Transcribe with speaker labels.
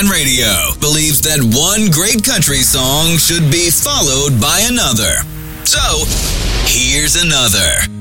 Speaker 1: Sunshine Radio believes that one great country song should be followed by another. So, here's another.